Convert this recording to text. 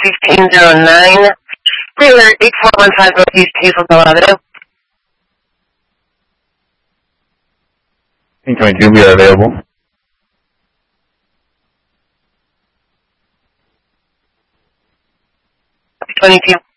1509. Taylor 8415 Northeast Hazelbell Avenue. 1022, we are available. 22.